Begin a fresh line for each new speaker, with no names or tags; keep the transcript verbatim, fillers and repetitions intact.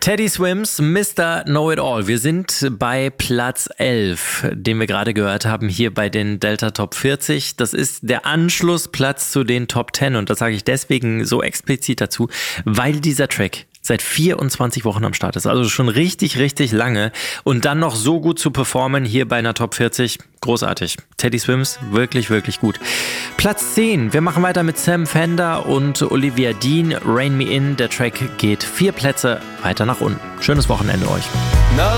Teddy Swims, Mister Know-It-All. Wir sind bei Platz elf, den wir gerade gehört haben, hier bei den Delta Top vierzig. Das ist der Anschlussplatz zu den Top zehn und das sage ich deswegen so explizit dazu, weil dieser Track seit vierundzwanzig Wochen am Start ist. Also schon richtig, richtig lange. Und dann noch so gut zu performen hier bei einer Top vierzig. Großartig. Teddy Swims, wirklich, wirklich gut. Platz zehn. Wir machen weiter mit Sam Fender und Olivia Dean. Rain Me In. Der Track geht vier Plätze weiter nach unten. Schönes Wochenende euch.